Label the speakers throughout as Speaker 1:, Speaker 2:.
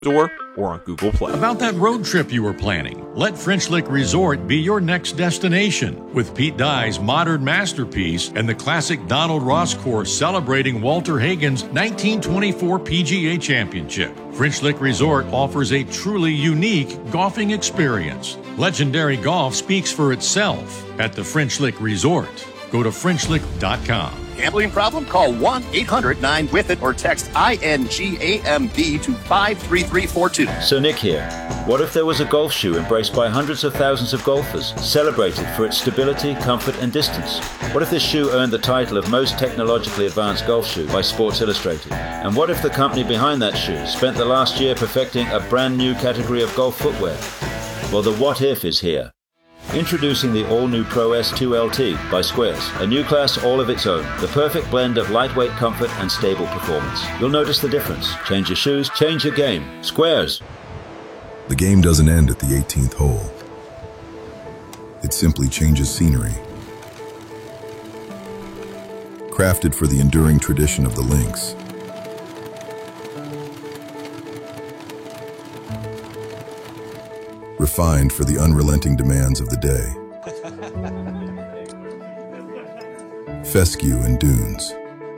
Speaker 1: Store or on Google Play.
Speaker 2: About that road trip you were planning, let French Lick Resort be your next destination. With Pete Dye's modern masterpiece and the classic Donald Ross course celebrating Walter Hagen's 1924 PGA Championship, French Lick Resort offers a truly unique golfing experience. Legendary golf speaks for itself at the French Lick Resort. Go to FrenchLick.com.
Speaker 3: Gambling problem? Call 1-800-9-WITH-IT or text INGAMB to 53342.
Speaker 4: So Nick here. What if there was a golf shoe embraced by hundreds of thousands of golfers, celebrated for its stability, comfort and distance? What if this shoe earned the title of most technologically advanced golf shoe by Sports Illustrated? And what if the company behind that shoe spent the last year perfecting a brand new category of golf footwear? Well, the what if is here. Introducing the all-new Pro S2 LT by Squares, a new class all of its own, the perfect blend of lightweight comfort and stable performance. You'll notice the difference. Change your shoes, change your game. Squares.
Speaker 5: The game doesn't end at the 18th hole. It simply changes scenery. Crafted for the enduring tradition of the links. Refined for the unrelenting demands of the day. Fescue and Dunes.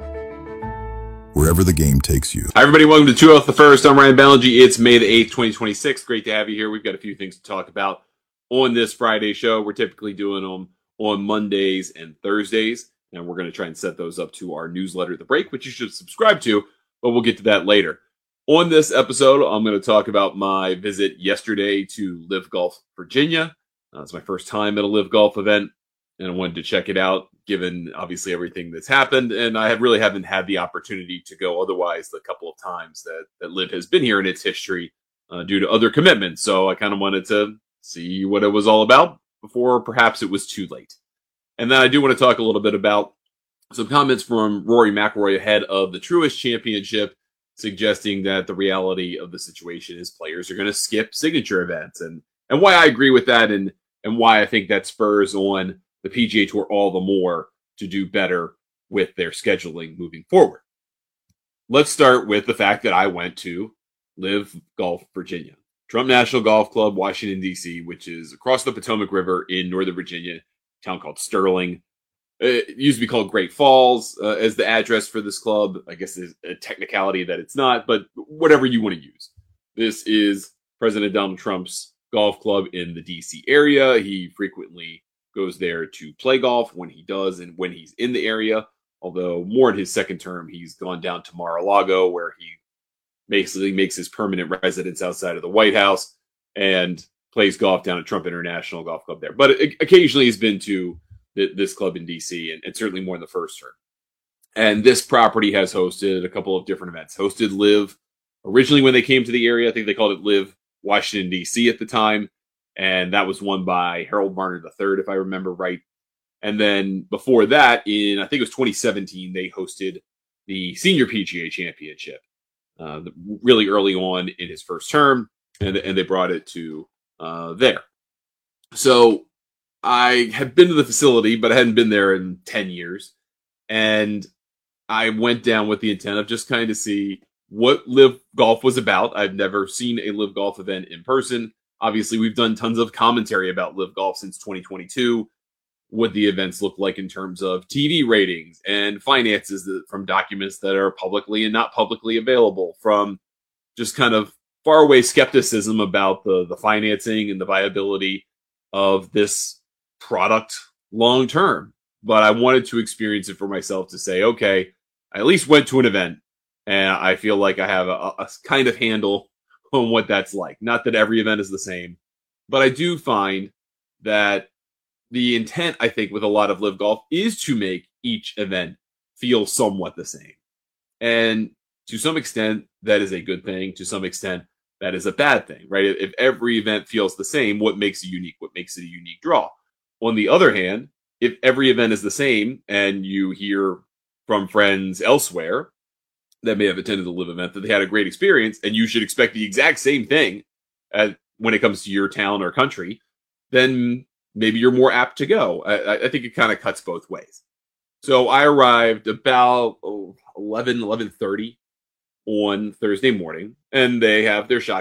Speaker 5: Wherever the game takes you.
Speaker 1: Hi, everybody. Welcome to 2 Off the First. I'm Ryan Ballingy. It's May the 8th, 2026. Great to have you here. We've got a few things to talk about on this Friday show. We're typically doing them on Mondays and Thursdays, and we're going to try and set those up to our newsletter, The Break, which you should subscribe to, but we'll get to that later. On this episode, I'm going to talk about my visit yesterday to Live Golf Virginia. It's my first time at a Live Golf event, and I wanted to check it out, given obviously everything that's happened. And I really haven't had the opportunity to go otherwise the couple of times that Live has been here in its history due to other commitments. So I kind of wanted to see what it was all about before perhaps it was too late. And then I do want to talk a little bit about some comments from Rory McIlroy ahead of the Truist Championship, suggesting that the reality of the situation is players are going to skip signature events, and why I agree with that, and why I think that spurs on the PGA Tour all the more to do better with their scheduling moving forward. Let's start with the fact that I went to Live Golf Virginia, Trump National Golf Club, Washington, D.C., which is across the Potomac River in Northern Virginia, a town called Sterling. It used to be called Great Falls as the address for this club. I guess there's a technicality that it's not, but whatever you want to use. This is President Donald Trump's golf club in the D.C. area. He frequently goes there to play golf when he does and when he's in the area, although more in his second term, he's gone down to Mar-a-Lago, where he basically makes his permanent residence outside of the White House and plays golf down at Trump International Golf Club there. But occasionally he's been to this club in DC, and certainly more in the first term. And this property has hosted a couple of different events. Hosted Live originally when they came to the area. I think they called it Live Washington, D.C. at the time. And that was won by Harold Varner III, if I remember right. And then before that, in I think it was 2017, they hosted the Senior PGA Championship really early on in his first term. And they brought it to there. So I had been to the facility, but I hadn't been there in 10 years. And I went down with the intent of just kind of see what Live Golf was about. I've never seen a Live Golf event in person. Obviously, we've done tons of commentary about Live Golf since 2022, what the events look like in terms of TV ratings and finances from documents that are publicly and not publicly available, from just kind of faraway skepticism about the financing and the viability of this product long term. But I wanted to experience it for myself to say, okay, I at least went to an event and I feel like I have a kind of handle on what that's like. Not that every event is the same, but I do find that the intent, I think, with a lot of Live Golf is to make each event feel somewhat the same. And to some extent, that is a good thing. To some extent, that is a bad thing, right? If every event feels the same, what makes it unique? What makes it a unique draw? On the other hand, if every event is the same and you hear from friends elsewhere that may have attended the Live event that they had a great experience, and you should expect the exact same thing when it comes to your town or country, then maybe you're more apt to go. I think it kind of cuts both ways. So I arrived about 11:30 on Thursday morning, and they have their shot